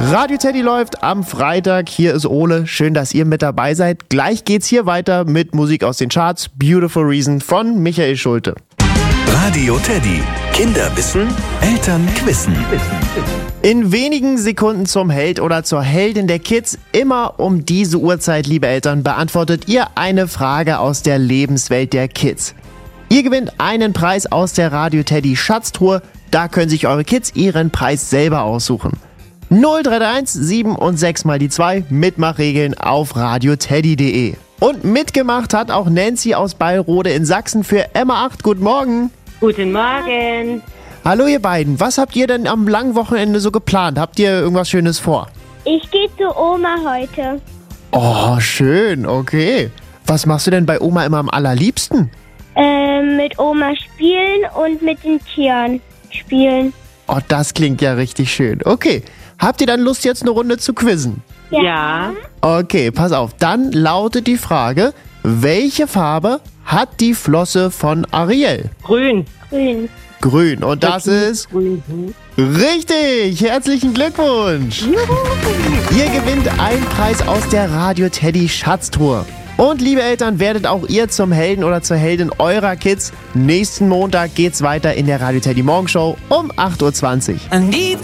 Radio Teddy läuft am Freitag. Hier ist Ole. Schön, dass ihr mit dabei seid. Gleich geht's hier weiter mit Musik aus den Charts. Beautiful Reason von Michael Schulte. Radio Teddy. Kinder wissen, Eltern quissen. In wenigen Sekunden zum Held oder zur Heldin der Kids. Immer um diese Uhrzeit, liebe Eltern, beantwortet ihr eine Frage aus der Lebenswelt der Kids. Ihr gewinnt einen Preis aus der Radio Teddy Schatztruhe. Da können sich eure Kids ihren Preis selber aussuchen. 0331 7 und 6 mal die 2 Mitmachregeln auf radioteddy.de. Und mitgemacht hat auch Nancy aus Beilrode in Sachsen für Emma 8. Guten Morgen. Guten Morgen. Hallo ihr beiden, was habt ihr denn am langen Wochenende so geplant? Habt ihr irgendwas Schönes vor? Ich gehe zu Oma heute. Oh, schön, okay. Was machst du denn bei Oma immer am allerliebsten? Mit Oma spielen und mit den Tieren spielen. Oh, das klingt ja richtig schön. Okay, habt ihr dann Lust, jetzt eine Runde zu quizzen? Ja. Okay, pass auf. Dann lautet die Frage, welche Farbe hat die Flosse von Ariel? Grün. Grün. Grün. Und das ist Grün. richtig. Herzlichen Glückwunsch. Ihr gewinnt einen Preis aus der Radio Teddy Schatztruhe. Und liebe Eltern, werdet auch ihr zum Helden oder zur Heldin eurer Kids. Nächsten Montag geht's weiter in der Radio Teddy Morgenshow um 8:20 Uhr.